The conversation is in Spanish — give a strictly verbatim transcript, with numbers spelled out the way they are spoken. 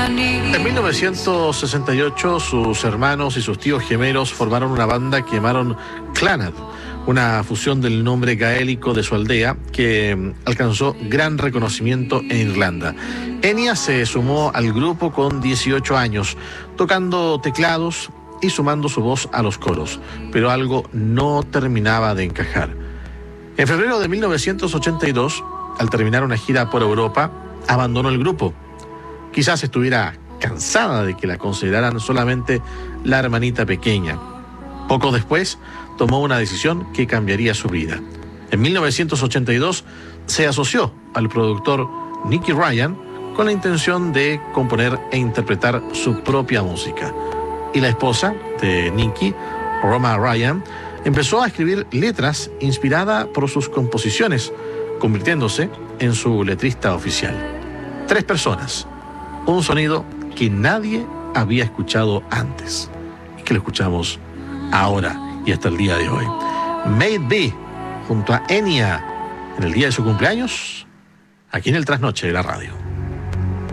En mil novecientos sesenta y ocho, sus hermanos y sus tíos gemelos formaron una banda que llamaron Clannad, una fusión del nombre gaélico de su aldea que alcanzó gran reconocimiento en Irlanda. Enya se sumó al grupo con dieciocho años, tocando teclados y sumando su voz a los coros, pero algo no terminaba de encajar. En febrero de mil novecientos ochenta y dos, al terminar una gira por Europa, abandonó el grupo. Quizás estuviera cansada de que la consideraran solamente la hermanita pequeña. Poco después, tomó una decisión que cambiaría su vida. En mil novecientos ochenta y dos, se asoció al productor Nicky Ryan con la intención de componer e interpretar su propia música. Y la esposa de Nicky, Roma Ryan, empezó a escribir letras inspirada por sus composiciones, convirtiéndose en su letrista oficial. Tres personas, un sonido que nadie había escuchado antes y que lo escuchamos ahora y hasta el día de hoy. Made Be, junto a Enya, en el día de su cumpleaños, aquí en el Trasnoche de la radio.